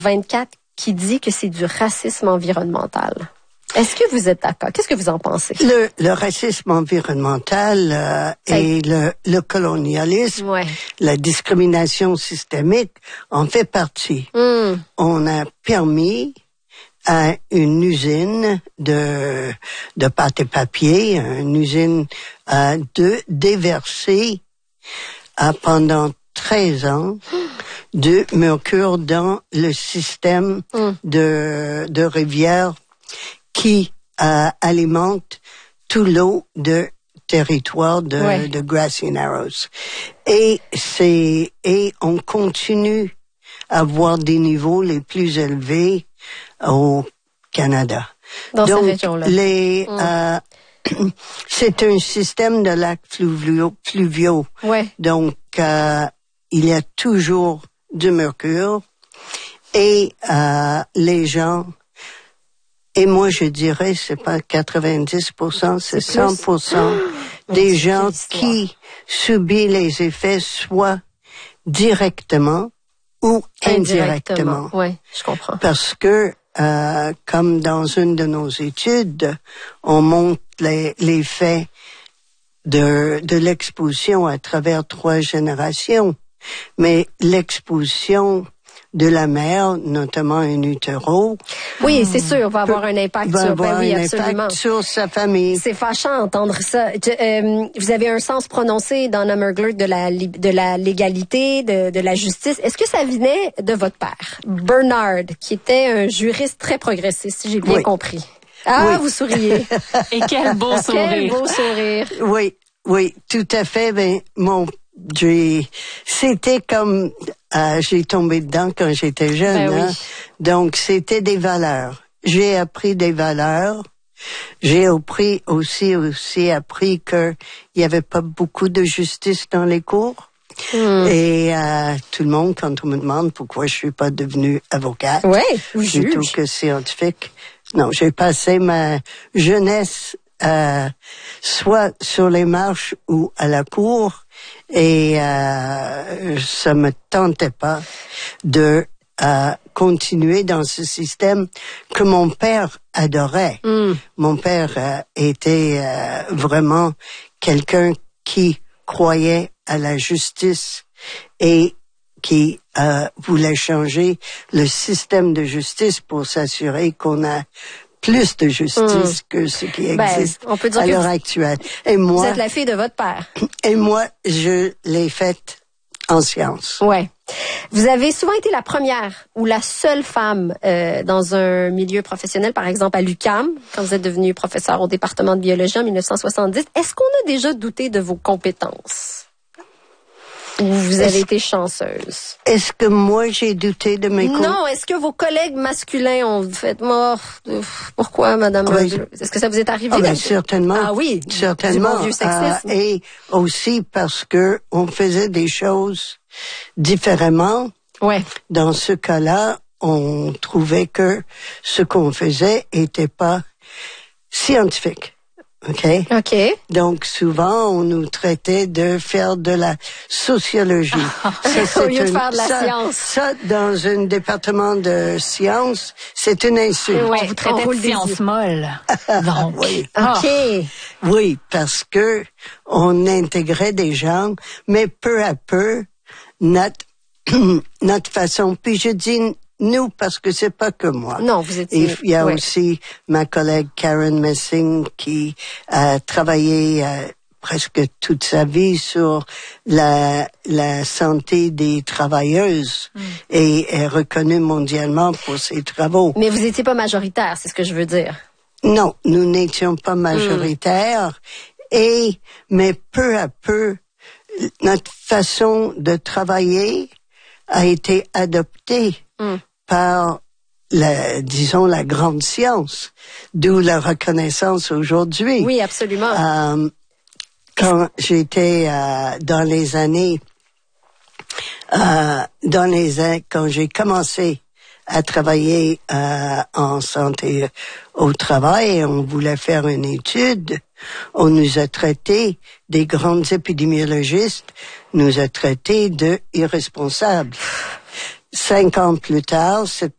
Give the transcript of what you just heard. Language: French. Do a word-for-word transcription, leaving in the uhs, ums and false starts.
vingt-quatre qui dit que c'est du racisme environnemental. Est-ce que vous êtes d'accord? Qu'est-ce que vous en pensez? Le, le racisme environnemental euh, et le, le colonialisme, ouais. la discrimination systémique en fait partie. Mm. On a permis à une usine de, de pâte et papier, une usine euh, de déverser euh, pendant treize ans de mercure dans le système mm. de, de rivières qui euh, alimente tout l'eau de territoire de, ouais. de Grassy Narrows. Et c'est, et on continue à avoir des niveaux les plus élevés au Canada. Dans Donc, cette région-là. les, mm. euh, c'est un système de lacs fluviaux, pluviaux. Ouais. Donc, euh, il y a toujours du mercure et euh, les gens. Et moi, je dirais, c'est pas quatre-vingt-dix pour cent, c'est, c'est cent pour cent oh, des gens qui subissent les effets soit directement ou indirectement. indirectement. Oui, je comprends. Parce que, euh, comme dans une de nos études, on montre les, les faits de, de l'exposition à travers trois générations. Mais l'exposition de la mère, notamment un utero. Oui, c'est sûr, va avoir un impact va sur, avoir ben oui, un absolument. impact sur sa famille. C'est fâchant d'entendre ça. Euh, vous avez un sens prononcé dans Nomerglurt de la de la légalité, de, de la justice. Est-ce que ça venait de votre père, Bernard, qui était un juriste très progressiste, si j'ai bien oui. compris? Ah, oui. vous souriez. Et quel beau sourire. Quel beau sourire. Oui, oui, tout à fait. Ben, mon J'ai, c'était comme, euh, j'ai tombé dedans quand j'étais jeune, ben hein? Oui. Donc c'était des valeurs. J'ai appris des valeurs. J'ai appris aussi, aussi appris que il y avait pas beaucoup de justice dans les cours. Mm. Et euh, tout le monde, quand on me demande pourquoi je suis pas devenue avocate, ouais, ou plutôt juge. que scientifique, non, j'ai passé ma jeunesse euh, soit sur les marches ou à la cour. Et euh, ça me tentait pas de euh, continuer dans ce système que mon père adorait. Mm. Mon père euh, était euh, vraiment quelqu'un qui croyait à la justice et qui euh, voulait changer le système de justice pour s'assurer qu'on a plus de justice mmh. que ce qui existe ben, on peut dire à l'heure actuelle. Et moi, vous êtes la fille de votre père. Et moi, je l'ai faite en sciences. Ouais. Vous avez souvent été la première ou la seule femme euh, dans un milieu professionnel, par exemple à l'U Q A M, quand vous êtes devenue professeure au département de biologie en dix-neuf cent soixante-dix. Est-ce qu'on a déjà douté de vos compétences? Ou vous avez est-ce, été chanceuse? Est-ce que moi, j'ai douté de mes compétences? Non, est-ce que vos collègues masculins ont fait mort? Pourquoi, madame? Ah, oui. Est-ce que ça vous est arrivé? Ah, ben, certainement. Ah oui, certainement. Du bon vieux sexisme. Euh, et aussi parce que on faisait des choses différemment. Ouais. Dans ce cas-là, on trouvait que ce qu'on faisait était pas scientifique. OK? OK. Donc, souvent, on nous traitait de faire de la sociologie. Ah, ça, au lieu de faire de la ça, science. Ça, dans un département de sciences, c'est une insulte. Ouais, on vous traitait de sciences molles. Donc. Oui. OK. Oui, parce que on intégrait des gens, mais peu à peu, notre, notre façon, puis je dis nous, parce que c'est pas que moi. Non, vous étiez... Il y a ouais. aussi ma collègue Karen Messing qui a travaillé euh, presque toute sa vie sur la, la santé des travailleuses mm. et est reconnue mondialement pour ses travaux. Mais vous étiez pas majoritaire, c'est ce que je veux dire. Non, nous n'étions pas majoritaires mm. et, mais peu à peu, notre façon de travailler a été adoptée mm. par, la, disons, la grande science, d'où la reconnaissance aujourd'hui. Oui, absolument. Euh, quand j'étais euh, dans les années, euh, dans les quand j'ai commencé à travailler euh, en santé au travail et on voulait faire une étude, on nous a traités, des grandes épidémiologistes, nous a traités de irresponsables. Cinq ans plus tard, cette